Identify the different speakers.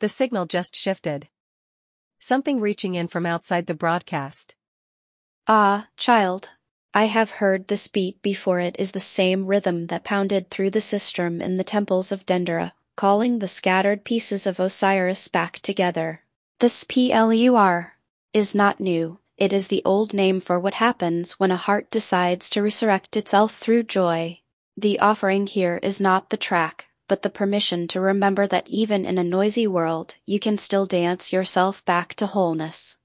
Speaker 1: The signal just shifted. Something reaching in from outside the broadcast.
Speaker 2: Ah, child. I have heard this beat before. It is the same rhythm that pounded through the sistrum in the temples of Dendera, calling the scattered pieces of Osiris back together. This plur is not new. It is the old name for what happens when a heart decides to resurrect itself through joy. The offering here is not the track, but the permission to remember that even in a noisy world, you can still dance yourself back to wholeness.